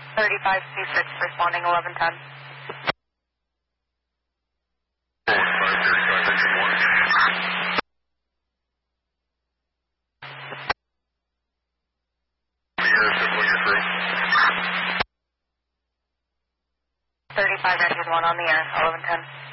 35C6 responding 1110. 535 engine 1. When you're through. 35 engine 1 on the air, 1110.